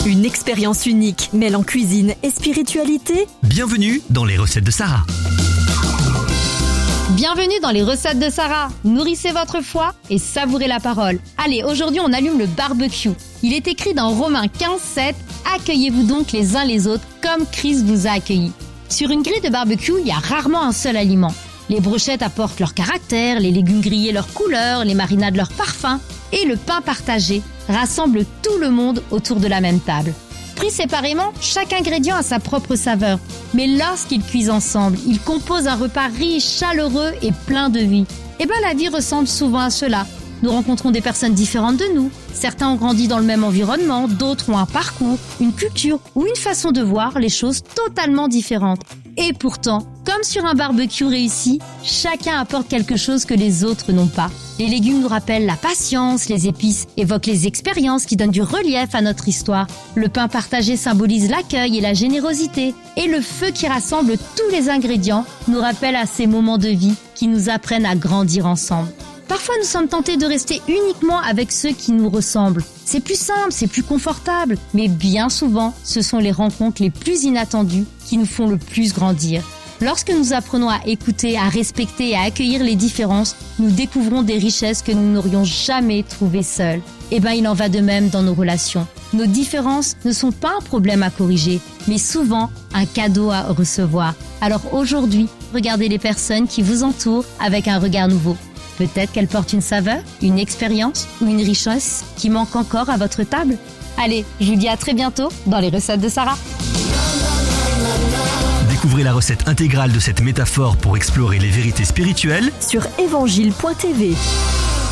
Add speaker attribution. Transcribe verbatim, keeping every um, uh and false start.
Speaker 1: Une expérience unique mêlant cuisine et spiritualité.
Speaker 2: Bienvenue dans les recettes de Sarah.
Speaker 3: Bienvenue dans les recettes de Sarah. Nourrissez votre foi et savourez la parole. Allez, aujourd'hui on allume le barbecue. Il est écrit dans Romains quinze sept, accueillez-vous donc les uns les autres comme Christ vous a accueillis. Sur une grille de barbecue, il y a rarement un seul aliment. Les brochettes apportent leur caractère, les légumes grillés leur couleur, les marinades leur parfum et le pain partagé rassemble tout le monde autour de la même table. Pris séparément, chaque ingrédient a sa propre saveur. Mais lorsqu'ils cuisent ensemble, ils composent un repas riche, chaleureux et plein de vie. Et bien la vie ressemble souvent à cela. Nous rencontrons des personnes différentes de nous. Certains ont grandi dans le même environnement, d'autres ont un parcours, une culture ou une façon de voir les choses totalement différentes. Et pourtant, comme sur un barbecue réussi, chacun apporte quelque chose que les autres n'ont pas. Les légumes nous rappellent la patience, les épices évoquent les expériences qui donnent du relief à notre histoire. Le pain partagé symbolise l'accueil et la générosité. Et le feu qui rassemble tous les ingrédients nous rappelle à ces moments de vie qui nous apprennent à grandir ensemble. Parfois, nous sommes tentés de rester uniquement avec ceux qui nous ressemblent. C'est plus simple, c'est plus confortable. Mais bien souvent, ce sont les rencontres les plus inattendues qui nous font le plus grandir. Lorsque nous apprenons à écouter, à respecter et à accueillir les différences, nous découvrons des richesses que nous n'aurions jamais trouvées seuls. Et ben, il en va de même dans nos relations. Nos différences ne sont pas un problème à corriger, mais souvent un cadeau à recevoir. Alors aujourd'hui, regardez les personnes qui vous entourent avec un regard nouveau. Peut-être qu'elles portent une saveur, une expérience ou une richesse qui manque encore à votre table. Allez, je vous dis à très bientôt dans les recettes de Sarah.
Speaker 2: Découvrez la recette intégrale de cette métaphore pour explorer les vérités spirituelles
Speaker 1: sur évangile point t v.